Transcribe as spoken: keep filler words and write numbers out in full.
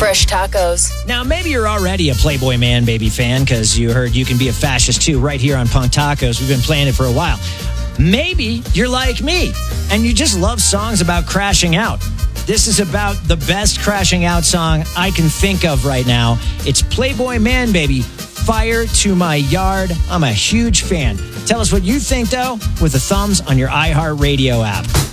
Fresh tacos. Now, maybe you're already a Playboy Man Baby fan because you heard you can be a fascist too right here on Punk Tacos. We've been playing it for a while. Maybe you're like me and you just love songs about crashing out. This is about the best crashing out song I can think of right now. It's Playboy Man Baby, Fire to My Yard. I'm a huge fan. Tell us what you think, though, with the thumbs on your iHeartRadio app.